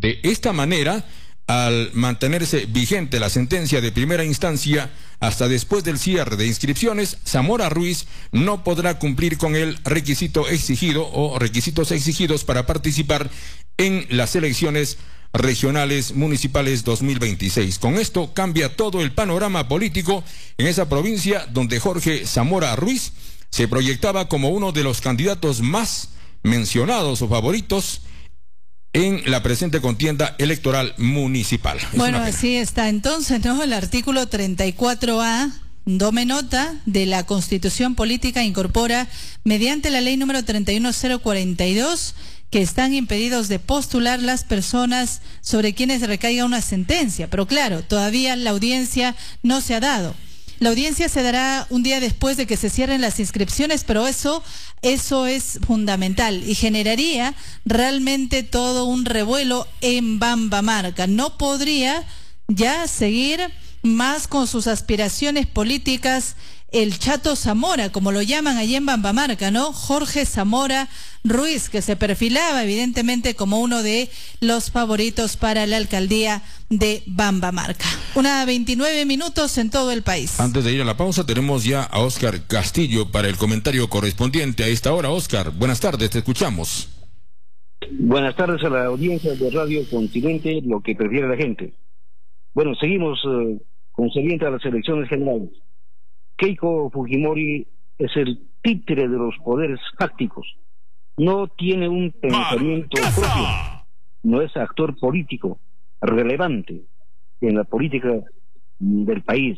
De esta manera, al mantenerse vigente la sentencia de primera instancia hasta después del cierre de inscripciones, Zamora Ruiz no podrá cumplir con el requisito exigido o requisitos exigidos para participar en las elecciones regionales municipales 2026. Con esto cambia todo el panorama político en esa provincia donde Jorge Zamora Ruiz se proyectaba como uno de los candidatos más mencionados o favoritos en la presente contienda electoral municipal. Bueno, así está entonces, ¿no? El artículo 34A, tome nota, de la Constitución Política incorpora, mediante la ley número 31042, que están impedidos de postular las personas sobre quienes recaiga una sentencia. Pero claro, todavía la audiencia no se ha dado. La audiencia se dará un día después de que se cierren las inscripciones, pero eso es fundamental y generaría realmente todo un revuelo en Bambamarca. No podría ya seguir más con sus aspiraciones políticas el Chato Zamora, como lo llaman allí en Bambamarca, ¿no? Jorge Zamora Ruiz, que se perfilaba evidentemente como uno de los favoritos para la alcaldía de Bambamarca. 1:29 en todo el país. Antes de ir a la pausa, tenemos ya a Óscar Castillo para el comentario correspondiente a esta hora. Óscar, buenas tardes, te escuchamos. Buenas tardes a la audiencia de Radio Continente, lo que prefiere la gente. Bueno, seguimos concerniente a las elecciones generales. Keiko Fujimori es el títere de los poderes fácticos. No tiene un pensamiento propio. No es actor político relevante en la política del país.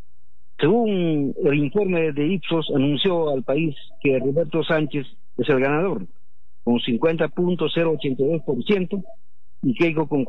Según el informe de Ipsos, anunció al país que Roberto Sánchez es el ganador, con 50.082%, y Keiko con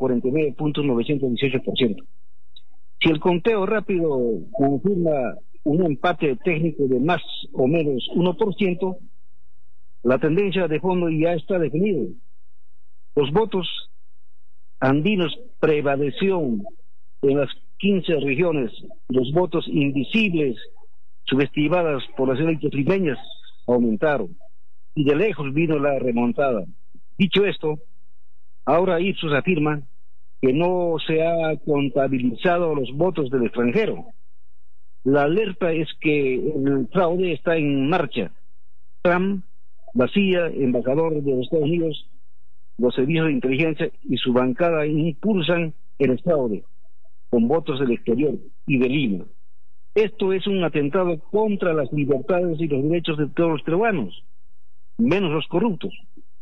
49.918%. Si el conteo rápido confirma un empate técnico de más o menos 1%, la tendencia de fondo ya está definida. Los votos andinos prevalecieron en las 15 regiones, los votos invisibles, subestimadas por las élites limeñas, aumentaron, y de lejos vino la remontada. Dicho esto, ahora Ipsos afirma que no se ha contabilizado los votos del extranjero. La alerta es que el fraude está en marcha. Trump, la CIA, embajador de los Estados Unidos, los servicios de inteligencia y su bancada impulsan el fraude con votos del exterior y de Lima. Esto es un atentado contra las libertades y los derechos de todos los peruanos, menos los corruptos.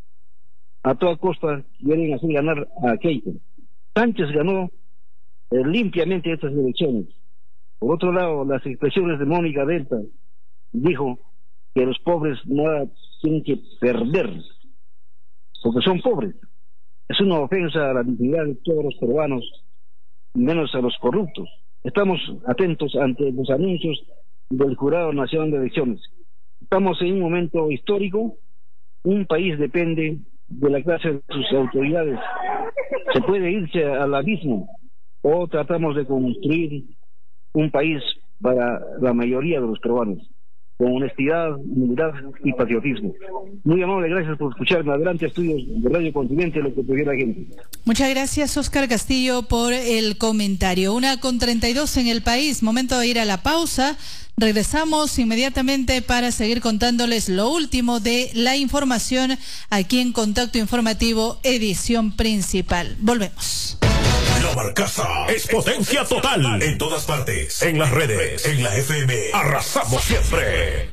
A toda costa quieren hacer ganar a Keiko. Sánchez ganó limpiamente estas elecciones. Por otro lado, las expresiones de Mónica Delta dijo que los pobres nada tienen que perder, porque son pobres. Es una ofensa a la dignidad de todos los peruanos, menos a los corruptos. Estamos atentos ante los anuncios del Jurado Nacional de Elecciones. Estamos en un momento histórico. Un país depende de la clase de sus autoridades. Se puede irse al abismo o tratamos de construir un país para la mayoría de los peruanos, con honestidad, humildad y patriotismo. Muy amable, gracias por escucharme. Adelante, estudios de Radio Continente, lo que prefiere la gente. Muchas gracias, Óscar Castillo, por el comentario. 1:32 en el país, momento de ir a la pausa. Regresamos inmediatamente para seguir contándoles lo último de la información aquí en Contacto Informativo, edición principal. Volvemos. La Barcaza es potencia total en todas partes, en las redes, en la FM. Arrasamos siempre.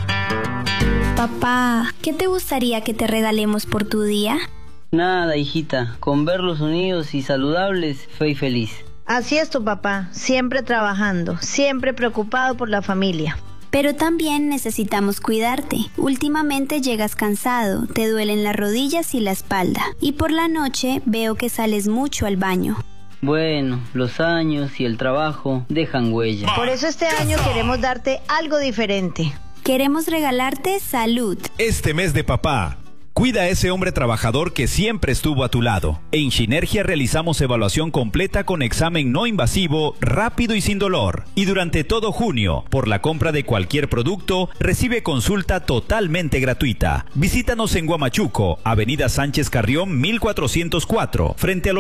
Papá, ¿qué te gustaría que te regalemos por tu día? Nada, hijita, con verlos unidos y saludables, soy feliz. Así es tu papá, siempre trabajando, siempre preocupado por la familia. Pero también necesitamos cuidarte. Últimamente llegas cansado, te duelen las rodillas y la espalda. Y por la noche veo que sales mucho al baño. Bueno, los años y el trabajo dejan huella. Por eso este año queremos darte algo diferente. Queremos regalarte salud. Este mes de papá, cuida a ese hombre trabajador que siempre estuvo a tu lado. En Sinergia realizamos evaluación completa con examen no invasivo, rápido y sin dolor. Y durante todo junio, por la compra de cualquier producto, recibe consulta totalmente gratuita. Visítanos en Huamachuco, Avenida Sánchez Carrión 1404, frente a